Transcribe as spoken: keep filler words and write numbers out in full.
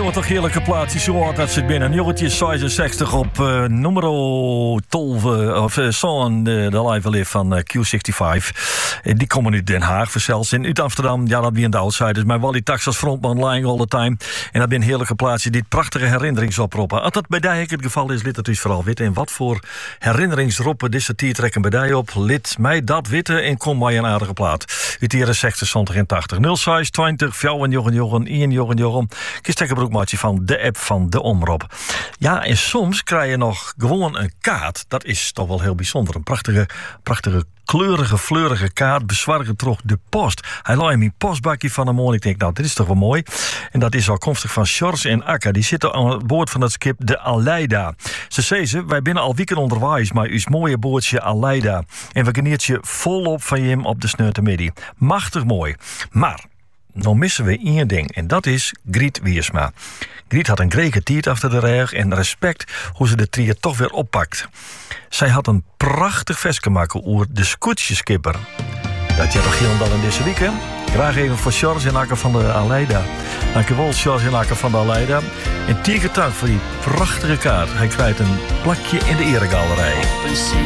hebben toch heerlijke plaatjes. Zo hard dat ze binnen. Jongetje zesenzestig op uh, nummer twaalf. Uh, of uh, zo'n de, de live live van uh, Q vijfenzestig. Uh, die komen uit Den Haag. Verzels in uit Amsterdam. Ja, dat wie in de outsiders. Maar Wally Tax als frontman lying all the time. En dat zijn heerlijke plaatjes. Dit prachtige herinneringsoproepen. Als dat bij Dijk het geval is, lid het dus vooral weten. En wat voor herinneringsroppen deze tier trekken bij Dijk op. Lid mij dat weten en kom maar een aardige plaat. Uit de jaren zestig, zeventig en tachtig. nul zes twintig, vier Jochen Jochen, één Jochen Jochen. Kies een broekmaatje van de app van de Omroep. Ja, en soms krijg je nog gewoon een kaart. Dat is toch wel heel bijzonder. Een prachtige, prachtige kleurige, fleurige kaart. Bezwargen terug de post. Hij laat hem in postbakje van de morgen. Ik denk, nou, dit is toch wel mooi. En dat is afkomstig van Sjors en Akka. Die zitten aan boord van het schip de Aleida. Ze zeggen, wij binnen al weekend onderwijs, maar uw mooie boordje Aleida. En we genieten je volop van je op de sneutermiddag. Machtig mooi. Maar nou missen we één ding. En dat is Griet Wiersma. Griet had een greke tiert achter de rug en respect hoe ze de trier toch weer oppakt. Zij had een prachtig versje maken over de scootjeskipper. Dat je toch heel dan in deze week, hè? Graag even voor Sjors en Akka van de Aleida. Dankjewel, Sjors en Akka van de Aleida. En tien dank voor die prachtige kaart. Hij krijgt een plakje in de eregalerij.